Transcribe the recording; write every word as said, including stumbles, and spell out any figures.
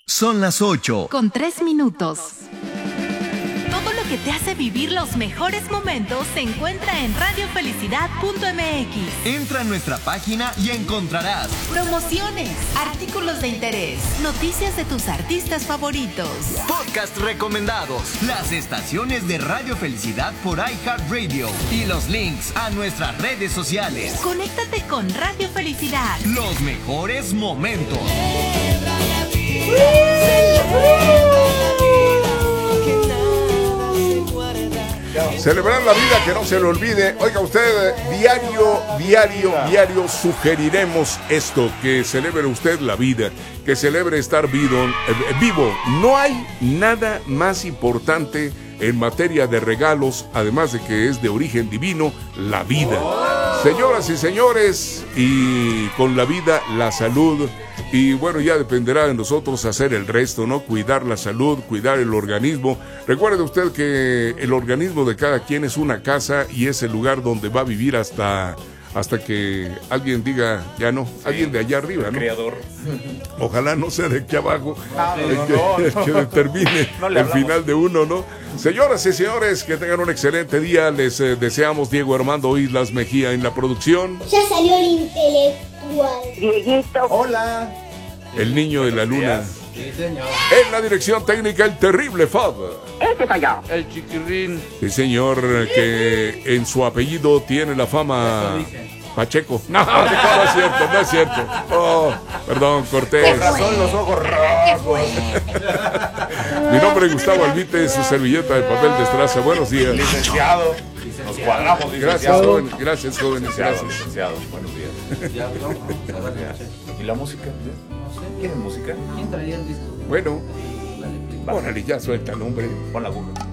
Son las ocho. Con tres minutos. Todo lo que te hace vivir los mejores momentos se encuentra en radio felicidad punto m x. Entra a nuestra página y encontrarás promociones, artículos de interés, noticias de tus artistas favoritos, podcast recomendados, las estaciones de Radio Felicidad por iHeartRadio y los links a nuestras redes sociales. Conéctate con Radio Felicidad. Los mejores momentos. Celebrar la vida, que no se le olvide. Oiga usted, diario, diario, diario sugeriremos esto, que celebre usted la vida, que celebre estar vivo, eh, vivo. No hay nada más importante en materia de regalos, además de que es de origen divino, la vida. Señoras y señores, y con la vida, la salud. Y bueno, ya dependerá de nosotros hacer el resto, ¿no? Cuidar la salud, cuidar el organismo. Recuerde usted que el organismo de cada quien es una casa y es el lugar donde va a vivir hasta, hasta que alguien diga, ya no, sí, alguien de allá arriba, ¿no? Creador. Ojalá no sea de aquí abajo, no, no, el que, no, no, el que determine no el final de uno, ¿no? Señoras y señores, que tengan un excelente día. Les eh, deseamos Diego Armando Islas Mejía en la producción. Ya salió el intelectual. Dieguito. Hola. El niño de la luna. Sí, señor. En la dirección técnica, el terrible Fab. Este soy yo. El chiquirrín. Sí, señor, que en su apellido tiene la fama Pacheco. No, no, no es cierto, no es cierto. Oh, perdón, Cortés. Con razón los ojos rojos. Mi nombre es Gustavo Alvite, su servilleta de papel de estraza. Buenos días. Licenciado. Nos cuadramos, licenciado. Gracias, jóvenes. Gracias, jóvenes. Licenciado, Gracias. licenciado. Buenos días. ¿Y la música? ¿Quieren música? ¿Quién traía el disco? Bueno, órale, ya suelta el nombre. Pon la aguja.